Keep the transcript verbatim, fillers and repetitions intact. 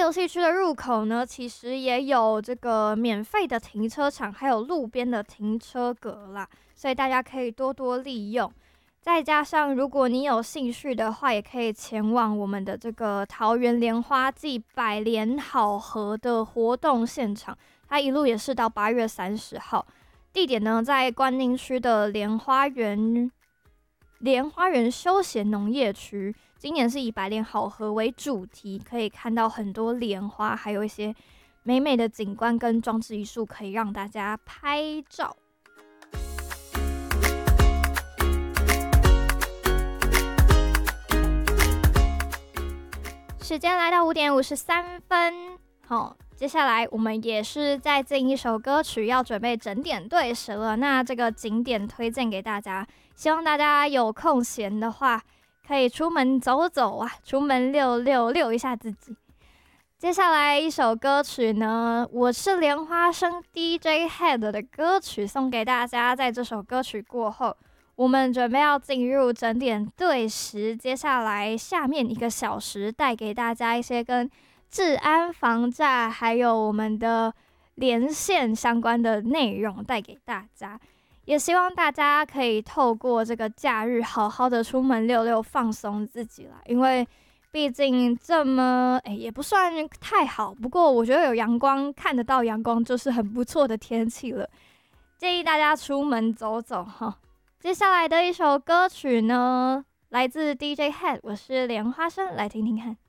游戏区的入口呢，其实也有这个免费的停车场，还有路边的停车格啦，所以大家可以多多利用。再加上，如果你有兴趣的话，也可以前往我们的这个桃园莲花季百联好合的活动现场，它一路也是到八月三十号，地点呢在关宁区的莲花园莲花园休闲农业区。今年是以百联好合为主题，可以看到很多莲花，还有一些美美的景观跟装置艺术，可以让大家拍照。时间来到五点五十三分，好，接下来我们也是再进一首歌曲，要准备整点对时了。那这个景点推荐给大家，希望大家有空闲的话，可以出门走走啊，出门溜溜溜一下自己。接下来一首歌曲呢，我是莲花生 D J Head 的歌曲送给大家。在这首歌曲过后，我们准备要进入整点对时，接下来下面一个小时带给大家一些跟治安防诈还有我们的连线相关的内容带给大家。也希望大家可以透过这个假日好好的出门溜溜放松自己啦，因为毕竟这么诶、欸、也不算太好，不过我觉得有阳光，看得到阳光就是很不错的天气了，建议大家出门走走哈。接下来的一首歌曲呢，来自 D J Head， 我是莲花生，来听听看。